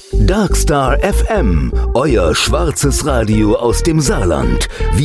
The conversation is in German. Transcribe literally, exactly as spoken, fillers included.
Darkstar F M, euer schwarzes Radio aus dem Saarland. Wir